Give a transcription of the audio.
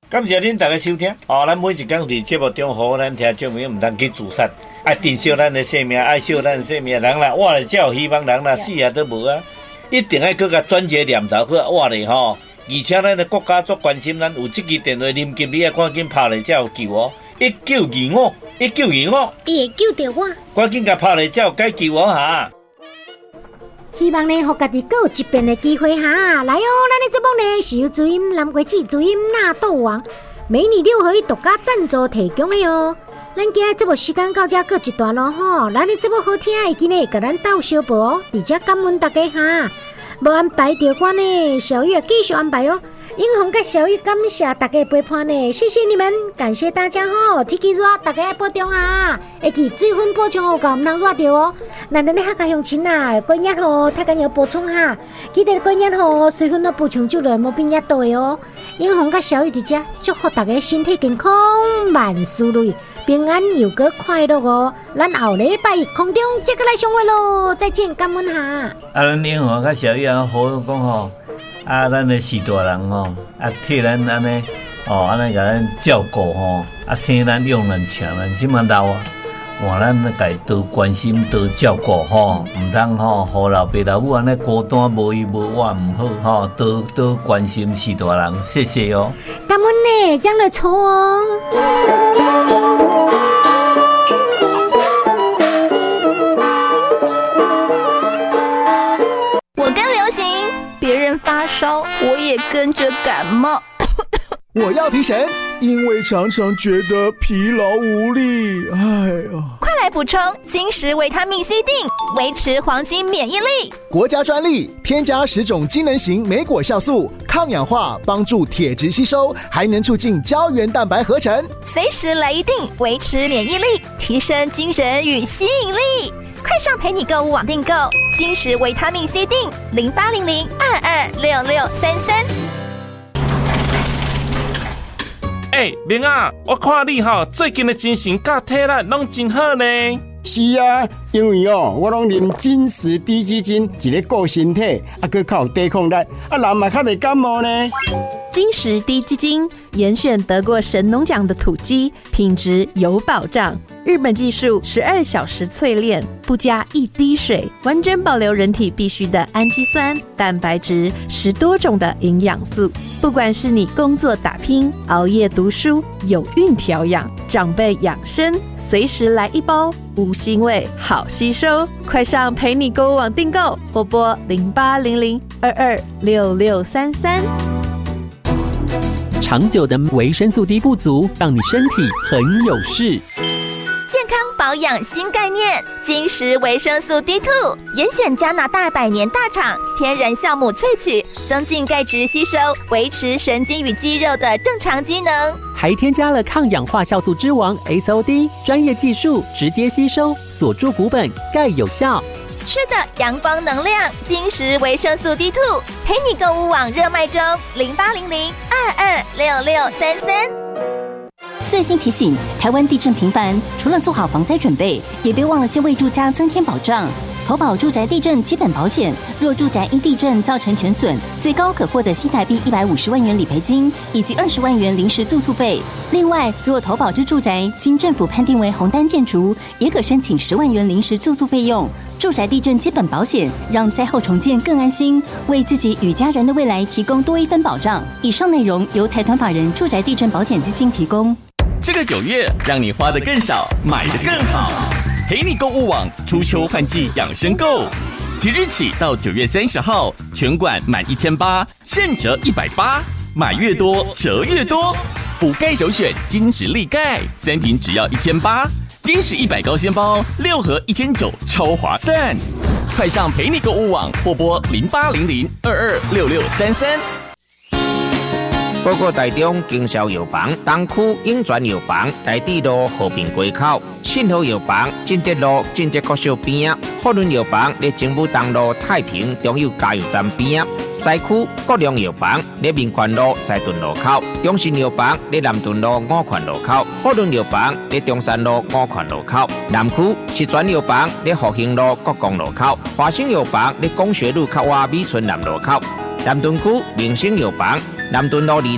感谢恁大家收听。咱每一天伫节目中，互咱听众朋友唔通去自杀，爱珍惜咱的生命，爱惜咱的生命。人啦，活了才有希望，人啦死啊都无啊！一定要搁甲专节念头去活咧吼。而且咱的国家足关心咱，有这支电话临急，你要赶紧拍来才有救哦。1925， 伊会救到我， 赶紧甲拍来才有解救哦哈。 希望呢，互家己有一遍的机会哈。来哦，咱的节目呢是由主音蓝鬼子主音纳豆王美女6合一独家赞助提供的哦。咱今日节目时间到这告一段落吼，咱的节目好听，已经呢甲咱斗小报哦，而且感恩大家哈。无安排到关呢，小玉继续安排哦。英红甲小玉感谢大家的陪伴呢，谢谢你们，感谢大家吼。天气热，大家要保重啊！会记水分补充哦，搞唔通热着哦。咱的客家乡亲啊，过年吼，太紧要补充哈。记得过年吼，水分都补充足了，莫变热到的哦。英红甲小玉伫遮祝福大家身体健康，万事如意，平安又个快乐哦。咱后礼拜一空中接过来相会咯，再见，感恩哈。 咱英红甲小玉好讲吼。咱的士大人吼，替咱安尼安尼甲咱照顾吼，生咱养咱请咱，即么老啊，换咱家多关心多照顾吼，唔通吼，互老爸老母安尼孤单无依无我唔好吼，多关心士大人，谢谢哦。 感恩呢，讲得错哦。 别人发烧，我也跟着感冒。 我要提神，因为常常觉得疲劳无力。哎呀， 快来补充金石维他命 C 锭，维持黄金免疫力。 国家专利，添加10种机能型莓果酵素，抗氧化，帮助铁质吸收，还能促进胶原蛋白合成。 随时来一锭，维持免疫力，提升精神与吸引力。快上陪你购物网订购金石维他命 C 锭，0800226633。 明啊，我看你最近的精神甲体力拢真好呢。 是啊，因为我拢啉金石低基金，一个顾身体，还靠抵抗力，人嘛较袂感冒呢。 金石低基金严选得过神农奖的土鸡，品质有保障。日本技术12小时淬炼，不加一滴水，完整保留人体必需的氨基酸、蛋白质，10多种的营养素。不管是你工作打拼、熬夜读书、有孕调养、长辈养生，随时来一包，无腥味，好吸收。快上陪你购物网订购，拨拨0800226633。 长久的维生素 D 不足，让你身体很有事。 健康保养新概念，金石维生素 D2， 严选加拿大100年大厂天然酵母萃取，增进钙质吸收，维持神经与肌肉的正常机能， 还添加了抗氧化酵素之王 SOD， 专业技术直接吸收，锁住骨本，钙有效。 吃的阳光能量，金石维生素 D2， 陪你购物网热卖中，0800226633。 最新提醒：台湾地震频繁，除了做好防灾准备，也别忘了先为住家增添保障。投保住宅地震基本保险，若住宅因地震造成全损，最高可获得新台币150万元理赔金以及20万元临时住宿费。另外，若投保之住宅经政府判定为红单建筑，也可申请10万元临时住宿费用。住宅地震基本保险，让灾后重建更安心，为自己与家人的未来提供多一分保障。以上内容由财团法人住宅地震保险基金提供。 这个9月，让你花得更少，买得更好。陪你购物网初秋换季养生购，即日起到9月30号，全馆满1800现折180，买越多折越多。补钙首选金石力钙，3瓶只要1800，金石100高纤包6盒1900，超划算！快上陪你购物网或拨0800226633。 报告台中经销药房东区永泉药房台地路和平街口，信和药房进德路进德国小边，福伦药房在政府东路太平中油加油站边，西区国良药房在民权路西屯路口，中信药房在南屯路五权路口，福伦药房在中山路五权路口，南区石泉药房在复兴路国光路口，华兴药房在工学路靠外美村南路口，南屯区明星药房南屯路